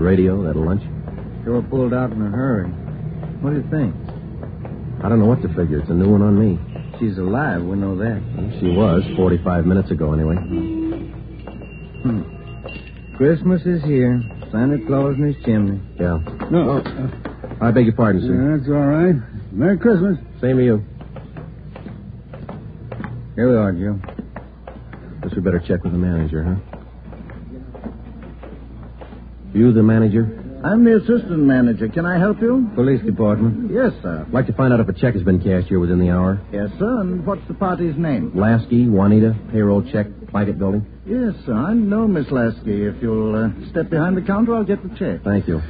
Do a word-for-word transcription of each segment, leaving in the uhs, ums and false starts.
radio, that lunch? Sure pulled out in a hurry. What do you think? I don't know what to figure. It's a new one on me. She's alive, we know that. She was, forty-five minutes ago anyway. Hmm. Christmas is here. Santa Claus in his chimney. Yeah. No. Oh. I beg your pardon, sir. Yeah, that's all right. Merry Christmas. Same to you. Here we are, Joe. Guess we better check with the manager, huh? You the manager? I'm the assistant manager. Can I help you? Police department. Yes, sir. I'd like to find out if a check has been cashed here within the hour. Yes, sir. And what's the party's name? Lasky, Juanita, payroll check, Claggett Building. Yes, sir. I know Miss Lasky. If you'll uh, step behind the counter, I'll get the check. Thank you.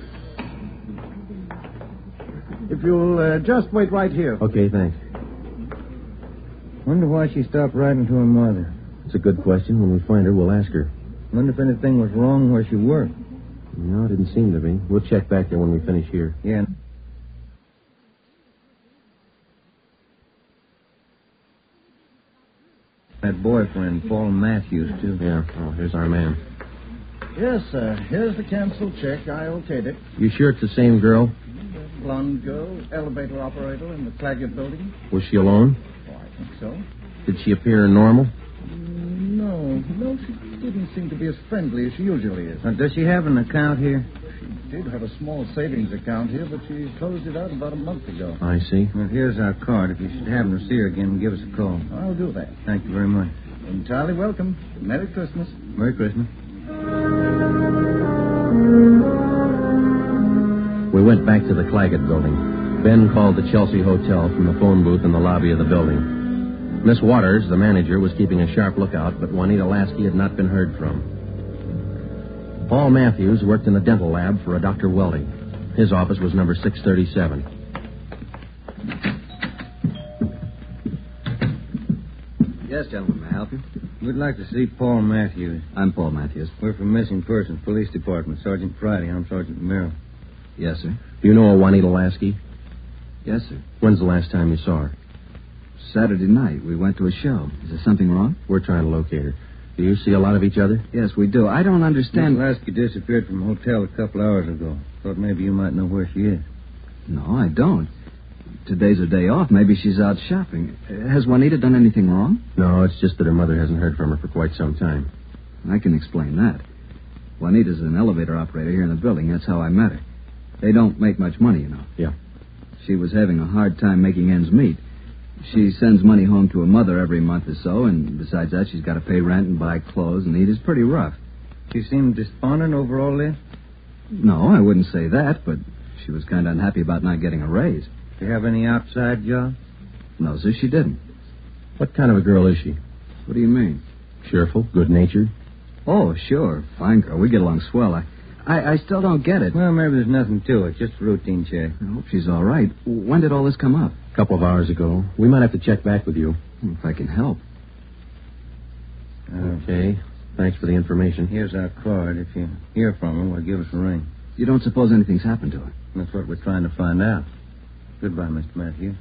If you'll uh, just wait right here. Okay, thanks. Wonder why she stopped writing to her mother. It's a good question. When we find her, we'll ask her. Wonder if anything was wrong where she worked. No, it didn't seem to be. We'll check back there when we finish here. Yeah. That boyfriend, Paul Matthews, too. Yeah. Oh, here's our man. Yes, sir. Here's the canceled check. I okayed it. You sure it's the same girl? Blonde girl, elevator operator in the Claggett Building. Was she alone? Oh, I think so. Did she appear normal? No, no, she didn't seem to be as friendly as she usually is. Now, does she have an account here? She did have a small savings account here, but she closed it out about a month ago. I see. Well, here's our card. If you should happen to see her again, give us a call. I'll do that. Thank you very much. Entirely welcome. Merry Christmas. Merry Christmas. We went back to the Claggett Building. Ben called the Chelsea Hotel from the phone booth in the lobby of the building. Miss Waters, the manager, was keeping a sharp lookout, but Juanita Lasky had not been heard from. Paul Matthews worked in the dental lab for a Doctor Welding. His office was number six thirty-seven. Yes, gentlemen, may I help you? We'd like to see Paul Matthews. I'm Paul Matthews. We're from Missing Persons Police Department. Sergeant Friday. I'm Sergeant Merrill. Yes, sir. Do you know a Juanita Lasky? Yes, sir. When's the last time you saw her? Saturday night, we went to a show. Is there something wrong? We're trying to locate her. Do you see a lot of each other? Yes, we do. I don't understand. Miss Lasky disappeared from a hotel a couple hours ago. Thought maybe you might know where she is. No, I don't. Today's a day off. Maybe she's out shopping. Has Juanita done anything wrong? No, it's just that her mother hasn't heard from her for quite some time. I can explain that. Juanita's an elevator operator here in the building. That's how I met her. They don't make much money, you know. Yeah. She was having a hard time making ends meet. She sends money home to her mother every month or so, and besides that, she's got to pay rent and buy clothes and eat. It's pretty rough. She seemed despondent over all this? No, I wouldn't say that, but she was kind of unhappy about not getting a raise. Do you have any outside jobs? No, sir, she didn't. What kind of a girl is she? What do you mean? Cheerful, good-natured? Oh, sure. Fine girl. We get along swell. I, I, I still don't get it. Well, maybe there's nothing to it. Just a routine check. I hope she's all right. When did all this come up? A couple of hours ago. We might have to check back with you. If I can help. Okay. Thanks for the information. Here's our card. If you hear from her, well, give us a ring. You don't suppose anything's happened to her? That's what we're trying to find out. Goodbye, Mister Matthews.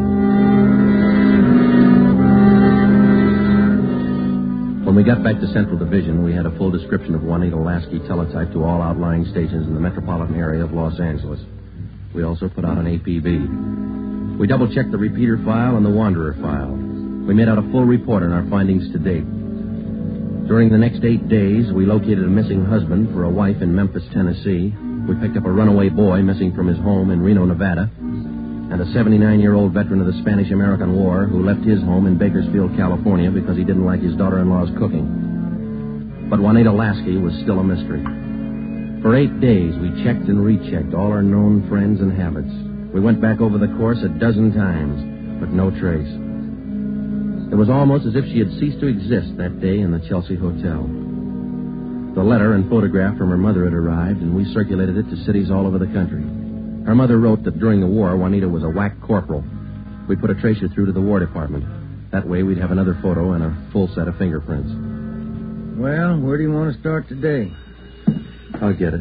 When we got back to Central Division, we had a full description of Juanita Lasky teletyped to all outlying stations in the metropolitan area of Los Angeles. We also put out an A P B. We double-checked the repeater file and the wanderer file. We made out a full report on our findings to date. During the next eight days, we located a missing husband for a wife in Memphis, Tennessee. We picked up a runaway boy missing from his home in Reno, Nevada, and a seventy-nine-year-old veteran of the Spanish-American War who left his home in Bakersfield, California, because he didn't like his daughter-in-law's cooking. But Juanita Lasky was still a mystery. For eight days, we checked and rechecked all our known friends and habits. We went back over the course a dozen times, but no trace. It was almost as if she had ceased to exist that day in the Chelsea Hotel. The letter and photograph from her mother had arrived, and we circulated it to cities all over the country. Her mother wrote that during the war, Juanita was a whack corporal. We put a tracer through to the War Department. That way, we'd have another photo and a full set of fingerprints. Well, where do you want to start today? I'll get it.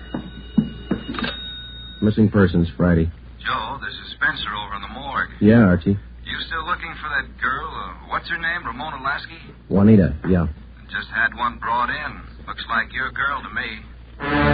Missing persons, Friday. Joe, this is Spencer over in the morgue. Yeah, Archie. You still looking for that girl? Uh, what's her name? Ramona Lasky? Juanita, yeah. Just had one brought in. Looks like your girl to me.